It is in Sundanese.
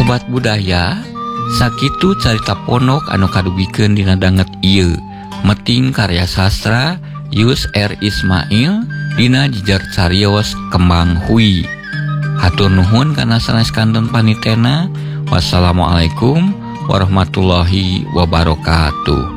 Sobat budaya, sakitu carita pondok anu kadugikeun dina danget ieu. Meting karya sastra Yus R. Ismail dina jejer cariyos Kembang Hui. Hatur nuhun kana sanes kantun panitena. Wassalamualaikum warahmatullahi wabarakatuh.